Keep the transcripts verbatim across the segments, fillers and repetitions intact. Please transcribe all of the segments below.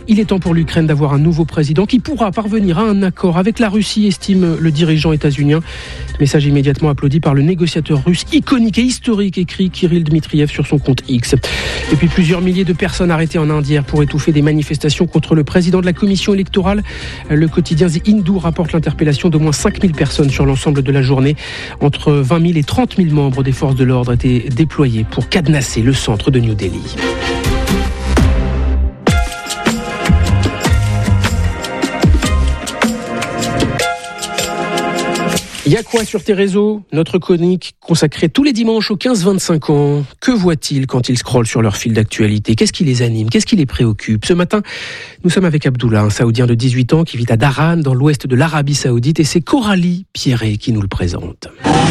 Il est temps pour l'Ukraine d'avoir un nouveau président qui pourra parvenir à un accord avec la Russie, estime le dirigeant états-unien. Message immédiatement applaudi par le négociateur russe iconique et historique, écrit Kirill Dmitriev sur son compte X. Et puis plusieurs milliers de personnes arrêtées en Inde hier pour étouffer des manifestations contre le président de la commission électorale. Le quotidien The Hindu rapporte l'interpellation d'au moins cinq mille personnes sur l'ensemble de la journée. Entre vingt mille et trente mille membres des forces de l'ordre étaient déployés pour cadenasser le centre de New Delhi. Il y a quoi sur tes réseaux ? Notre chronique consacrée tous les dimanches aux quinze vingt-cinq ans. Que voient-ils quand ils scrollent sur leur fil d'actualité ? Qu'est-ce qui les anime ? Qu'est-ce qui les préoccupe ? Ce matin, nous sommes avec Abdullah, un Saoudien de dix-huit ans qui vit à Dhahran, dans l'ouest de l'Arabie Saoudite, et c'est Coralie Pierret qui nous le présente.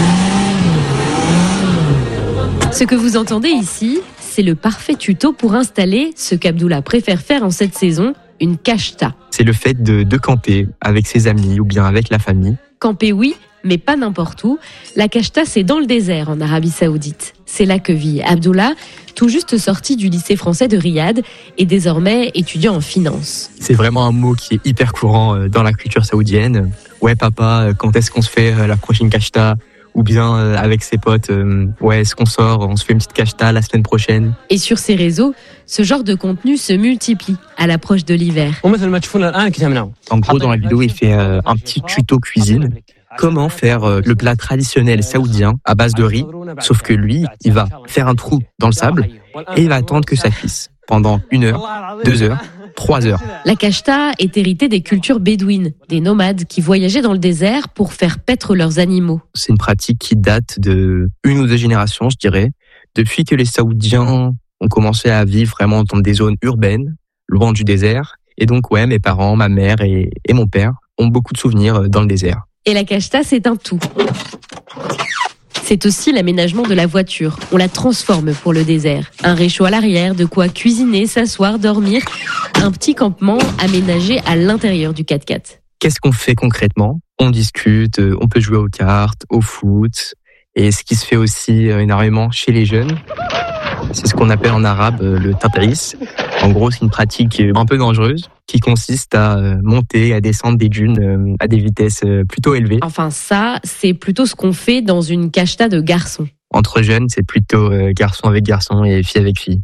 Ce que vous entendez ici, c'est le parfait tuto pour installer ce qu'Abdullah préfère faire en cette saison, une kashta. C'est le fait de, de camper avec ses amis ou bien avec la famille. Camper, oui, mais pas n'importe où. La kashta, c'est dans le désert en Arabie Saoudite. C'est là que vit Abdullah, tout juste sorti du lycée français de Riyad et désormais étudiant en finance. C'est vraiment un mot qui est hyper courant dans la culture saoudienne. Ouais papa, quand est-ce qu'on se fait la prochaine kashta ? Ou bien euh, avec ses potes, euh, ouais, est-ce qu'on sort, on se fait une petite kashta la semaine prochaine. Et sur ces réseaux, ce genre de contenu se multiplie à l'approche de l'hiver. En gros, dans la vidéo, il fait euh, un petit tuto cuisine. Comment faire euh, le plat traditionnel saoudien à base de riz, sauf que lui, il va faire un trou dans le sable et il va attendre que ça cuise pendant une heure, deux heures, trois heures. La kashta est héritée des cultures bédouines, des nomades qui voyageaient dans le désert pour faire paître leurs animaux. C'est une pratique qui date de une ou deux générations, je dirais, depuis que les Saoudiens ont commencé à vivre vraiment dans des zones urbaines, loin du désert. Et donc, ouais, mes parents, ma mère et, et mon père ont beaucoup de souvenirs dans le désert. Et la kashta, c'est un tout. C'est aussi l'aménagement de la voiture. On la transforme pour le désert. Un réchaud à l'arrière, de quoi cuisiner, s'asseoir, dormir. Un petit campement aménagé à l'intérieur du quatre-quatre. Qu'est-ce qu'on fait concrètement ? On discute, on peut jouer aux cartes, au foot. Et ce qui se fait aussi énormément chez les jeunes, c'est ce qu'on appelle en arabe le tat'is. En gros, c'est une pratique un peu dangereuse qui consiste à monter et à descendre des dunes à des vitesses plutôt élevées. Enfin, ça, c'est plutôt ce qu'on fait dans une kashta de garçons. Entre jeunes, c'est plutôt garçon avec garçon et fille avec fille.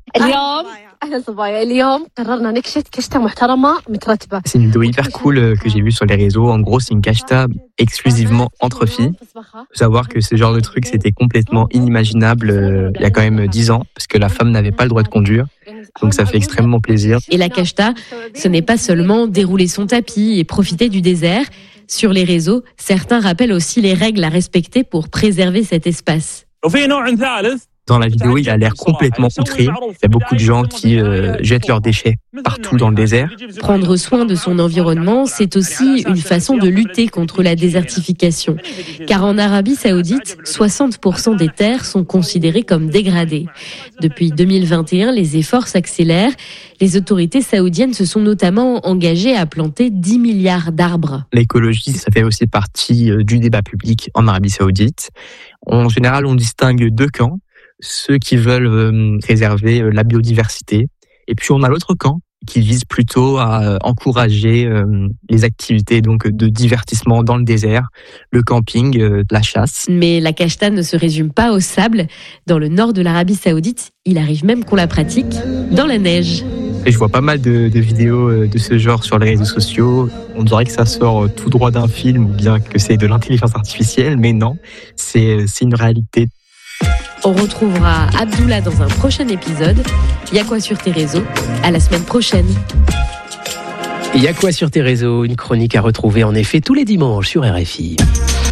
C'est une vidéo hyper cool que j'ai vue sur les réseaux. En gros, c'est une kashta exclusivement entre filles. Il faut savoir que ce genre de truc, c'était complètement inimaginable euh, il y a quand même dix ans, parce que la femme n'avait pas le droit de conduire. Donc ça fait extrêmement plaisir. Et la kashta, ce n'est pas seulement dérouler son tapis et profiter du désert. Sur les réseaux, certains rappellent aussi les règles à respecter pour préserver cet espace. Dans la vidéo, il a l'air complètement outré. Il y a beaucoup de gens qui euh, jettent leurs déchets partout dans le désert. Prendre soin de son environnement, c'est aussi une façon de lutter contre la désertification. Car en Arabie Saoudite, soixante pour cent des terres sont considérées comme dégradées. Depuis deux mille vingt et un, les efforts s'accélèrent. Les autorités saoudiennes se sont notamment engagées à planter dix milliards d'arbres. L'écologie, ça fait aussi partie du débat public en Arabie Saoudite. En général, on distingue deux camps. Ceux qui veulent euh, préserver euh, la biodiversité. Et puis on a l'autre camp qui vise plutôt à euh, encourager euh, les activités donc de divertissement dans le désert, le camping, euh, la chasse. Mais la kashta ne se résume pas au sable. Dans le nord de l'Arabie Saoudite, il arrive même qu'on la pratique dans la neige. Et je vois pas mal de, de vidéos de ce genre sur les réseaux sociaux. On dirait que ça sort tout droit d'un film ou bien que c'est de l'intelligence artificielle, mais non, c'est, c'est une réalité. On retrouvera Abdullah dans un prochain épisode. Y'a quoi sur tes réseaux ? À la semaine prochaine. Y'a quoi sur tes réseaux ? Une chronique à retrouver en effet tous les dimanches sur R F I.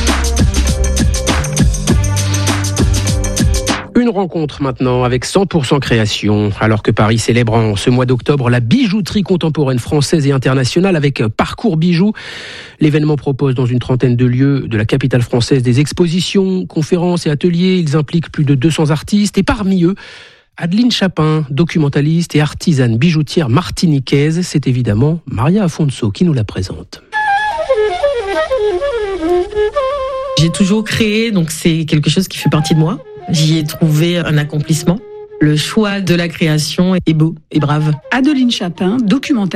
Une rencontre maintenant avec cent pour cent Création. Alors que Paris célèbre en ce mois d'octobre la bijouterie contemporaine française et internationale avec Parcours Bijoux. L'événement propose dans une trentaine de lieux de la capitale française des expositions, conférences et ateliers. Ils impliquent plus de deux cents artistes et parmi eux, Adeline Chapin, documentaliste et artisane bijoutière martiniquaise. C'est évidemment Maria Afonso qui nous la présente. J'ai toujours créé, donc c'est quelque chose qui fait partie de moi. J'y ai trouvé un accomplissement. Le choix de la création est beau et brave. Adeline Chapin, documentaliste.